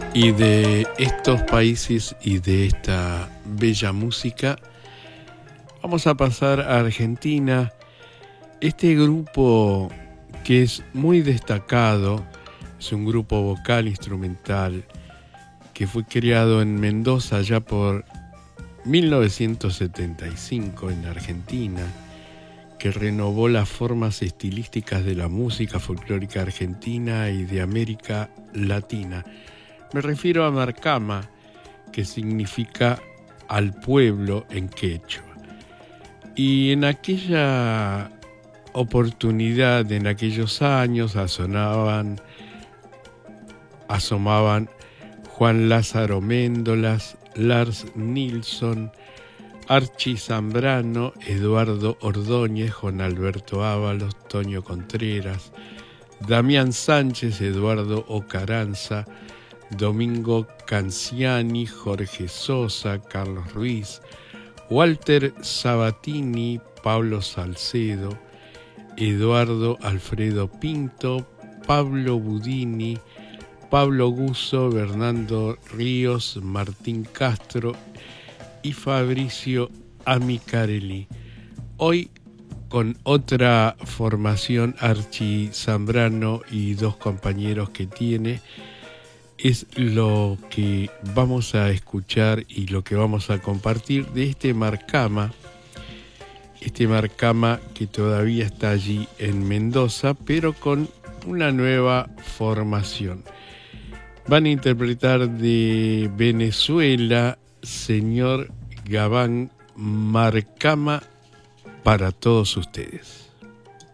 Y de estos países y de esta bella música, vamos a pasar a Argentina. Este grupo que es muy destacado, es un grupo vocal instrumental que fue creado en Mendoza ya por 1975 en Argentina, que renovó las formas estilísticas de la música folclórica argentina y de América Latina. Me refiero a Marcama, que significa al pueblo en quechua. Y en aquella oportunidad, en aquellos años, asomaban Juan Lázaro Méndolas, Lars Nilsson, Archie Zambrano, Eduardo Ordóñez, Juan Alberto Ábalos, Toño Contreras, Damián Sánchez, Eduardo Ocaranza, Domingo Canciani, Jorge Sosa, Carlos Ruiz, Walter Sabatini, Pablo Salcedo, Eduardo Alfredo Pinto, Pablo Budini, Pablo Guso, Bernardo Ríos, Martín Castro y Fabricio Amicarelli. Hoy con otra formación, Archie Zambrano y dos compañeros que tiene, es lo que vamos a escuchar y lo que vamos a compartir de este Marcama que todavía está allí en Mendoza, pero con una nueva formación. Van a interpretar de Venezuela, Señor Gabán, Marcama para todos ustedes.